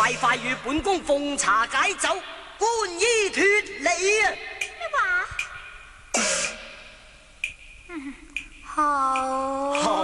快快與本宮奉茶解酒，冠衣脱離啊！ 咩話？好。